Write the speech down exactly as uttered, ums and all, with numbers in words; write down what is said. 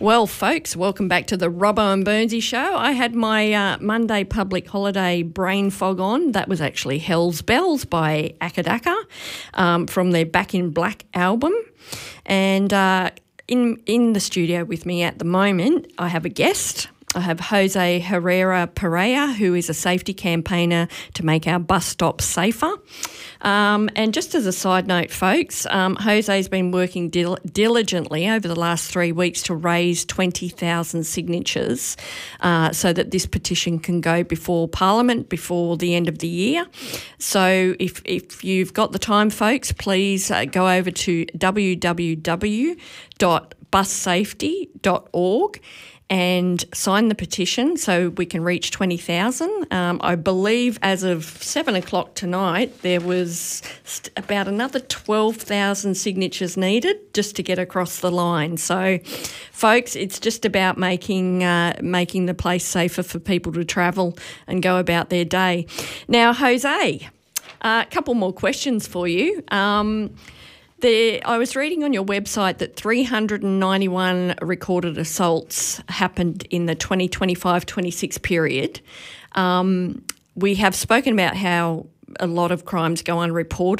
Well, folks, welcome back to the Robbo and Burnsy show. I had my uh, Monday public holiday brain fog on. That was actually Hell's Bells by Akadaka um, from their Back in Black album. And uh, in, in the studio with me at the moment, I have a guest. I have Jose Herrera Pereira, who is a safety campaigner to make our bus stops safer. Um, and just as a side note, folks, um, Jose's been working dil- diligently over the last three weeks to raise twenty thousand signatures uh, so that this petition can go before Parliament before the end of the year. So if, if you've got the time, folks, please uh, go over to w w w dot bus safety dot org and sign the petition so we can reach twenty thousand. Um, I believe as of seven o'clock tonight, there was st- about another twelve thousand signatures needed just to get across the line. So, folks, it's just about making uh, making the place safer for people to travel and go about their day. Now, Jose, a couple more questions for you. Um, There, I was reading on your website that three hundred ninety-one recorded assaults happened in the twenty twenty-five twenty-six period. Um, we have spoken about how a lot of crimes go unreported.